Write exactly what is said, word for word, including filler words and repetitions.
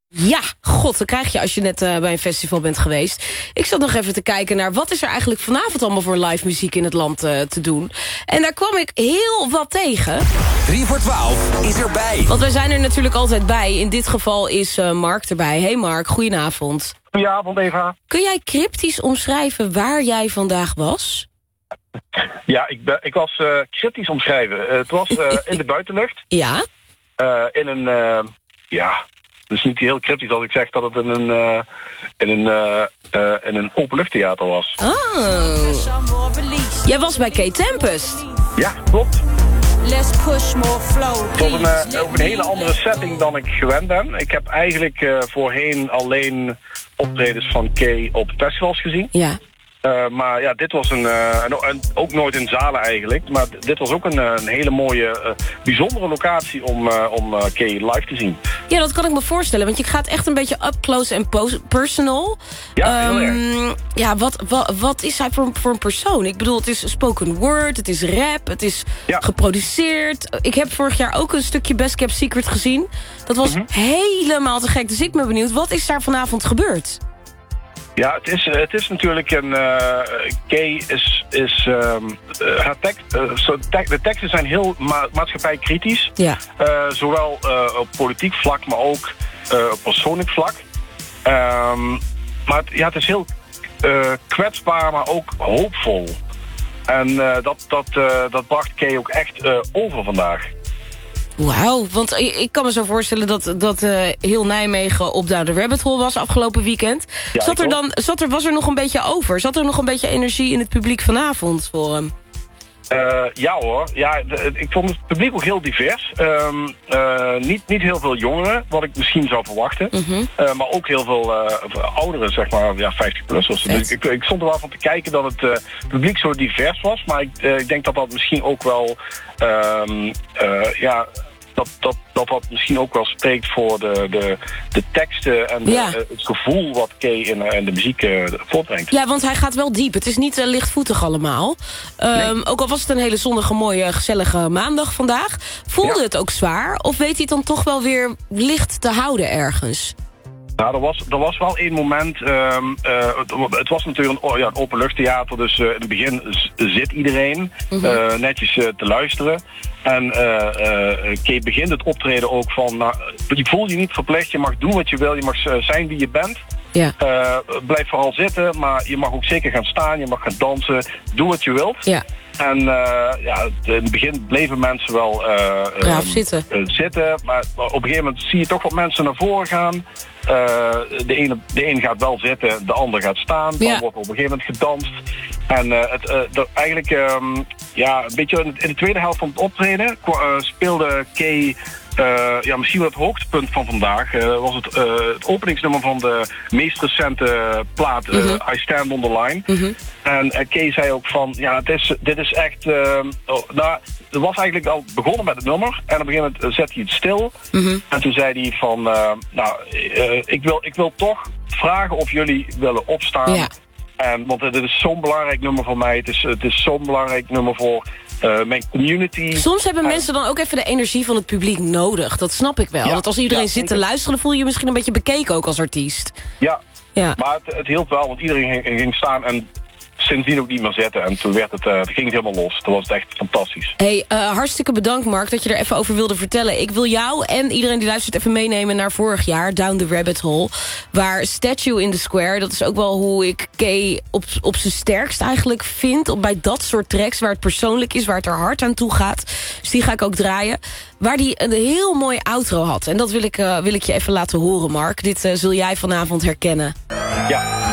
Ja, god, dat krijg je als je net uh, bij een festival bent geweest. Ik zat nog even te kijken naar wat is er eigenlijk vanavond allemaal voor live muziek in het land uh, te doen. En daar kwam ik heel wat tegen. drie voor twaalf is erbij. Want wij zijn er natuurlijk altijd bij. In dit geval is uh, Mark erbij. Hey Mark, goedenavond. Goedenavond, Eva. Kun jij cryptisch omschrijven waar jij vandaag was? Ja, ik, ben, ik was uh, cryptisch omschrijven. Uh, het was uh, in de buitenlucht. Ja? Uh, in een, uh, ja, het is niet heel cryptisch als ik zeg dat het in een, uh, in een, uh, uh, in een openluchttheater was. Oh. Jij was bij K-Tempest. Ja, klopt. Het was een, uh, ook een hele andere setting dan ik gewend ben. Ik heb eigenlijk uh, voorheen alleen optredens van K op festivals gezien. Ja. Uh, maar ja, dit was een, uh, en, en ook nooit in zalen eigenlijk. Maar dit was ook een, een hele mooie, uh, bijzondere locatie om, uh, om uh, K live te zien. Ja, dat kan ik me voorstellen. Want je gaat echt een beetje up close en personal. Ja, heel um, erg. Ja, wat, wat, wat is hij voor, voor een persoon? Ik bedoel, het is spoken word, het is rap, het is ja. geproduceerd. Ik heb vorig jaar ook een stukje Best Kept Secret gezien. Dat was mm-hmm. helemaal te gek. Dus ik ben benieuwd, wat is daar vanavond gebeurd? Ja, het is, het is natuurlijk een... Uh, K is... is um, uh, haar tekst, uh, so, te, de teksten zijn heel ma maatschappijkritisch. Ja. Uh, zowel uh, op politiek vlak, maar ook uh, op persoonlijk vlak. Um, maar het, ja, het is heel uh, kwetsbaar, maar ook hoopvol. En uh, dat, dat, uh, dat bracht K ook echt uh, over vandaag. Wauw, want ik kan me zo voorstellen dat, dat uh, heel Nijmegen op Down the Rabbit Hole was afgelopen weekend. Ja, zat er dan, zat er, was er nog een beetje over? Zat er nog een beetje energie in het publiek vanavond voor hem? Uh, ja hoor, ja, de, ik vond het publiek ook heel divers. Um, uh, niet, niet heel veel jongeren, wat ik misschien zou verwachten. Mm-hmm. uh, maar ook heel veel uh, ouderen, zeg maar, ja, vijftig-plussers. Dus ik, ik stond er wel van te kijken dat het uh, publiek zo divers was. Maar ik, uh, ik denk dat dat misschien ook wel... Um, uh, ja, Dat, dat, dat dat misschien ook wel spreekt voor de, de, de teksten en de, ja. het gevoel wat K in, in de muziek uh, voortbrengt. Ja, want hij gaat wel diep. Het is niet uh, lichtvoetig allemaal. Um, nee. Ook al was het een hele zonnige, mooie, gezellige maandag vandaag. Voelde ja. het ook zwaar? Of weet hij het dan toch wel weer licht te houden ergens? Nou, er was, er was wel één moment, um, uh, het, het was natuurlijk een, ja, een openluchttheater, dus uh, in het begin z- zit iedereen mm-hmm. uh, netjes uh, te luisteren. En uh, uh, K begint het optreden ook van, nou, je voelt je niet verplicht, je mag doen wat je wil, je mag uh, zijn wie je bent. Ja. Uh, blijf vooral zitten, maar je mag ook zeker gaan staan, je mag gaan dansen, doe wat je wilt. Ja. En uh, ja, in het begin bleven mensen wel uh, Braaf um, zitten. Uh, zitten, maar op een gegeven moment zie je toch wat mensen naar voren gaan. Uh, de, ene, de een gaat wel zitten, de ander gaat staan. Dan ja. wordt op een gegeven moment gedanst. En uh, het, uh, de, eigenlijk um, ja, een beetje in de tweede helft van het optreden uh, speelde K... Uh, ja, misschien wel het hoogtepunt van vandaag uh, was het, uh, het openingsnummer van de meest recente plaat, uh, mm-hmm. I Stand on the Line. Mm-hmm. En uh, K zei ook van, ja, het is, dit is echt... Uh, oh, nou, het was eigenlijk al begonnen met het nummer en op een gegeven moment zette hij het stil. Mm-hmm. En toen zei hij van, uh, nou, uh, ik, wil, ik wil toch vragen of jullie willen opstaan. Ja. En, want dit is zo'n belangrijk nummer voor mij. Het is, het is zo'n belangrijk nummer voor uh, mijn community. Soms hebben en... mensen dan ook even de energie van het publiek nodig. Dat snap ik wel. Ja, want als iedereen ja, zit te luisteren, dan voel je je misschien een beetje bekeken ook als artiest. Ja, ja. maar het, het hielp wel, want iedereen ging, ging staan en sindsdien ook niet meer zitten. En toen werd het, uh, het ging het helemaal los. Toen was het echt fantastisch. Hey, uh, hartstikke bedankt Mark dat je er even over wilde vertellen. Ik wil jou en iedereen die luistert even meenemen naar vorig jaar, Down the Rabbit Hole. Waar Statue in the Square, dat is ook wel hoe ik K op, op zijn sterkst eigenlijk vind. Op, bij dat soort tracks waar het persoonlijk is, waar het er hard aan toe gaat. Dus die ga ik ook draaien. Waar die een heel mooi outro had. En dat wil ik, uh, wil ik je even laten horen, Mark. Dit uh, zul jij vanavond herkennen. Ja.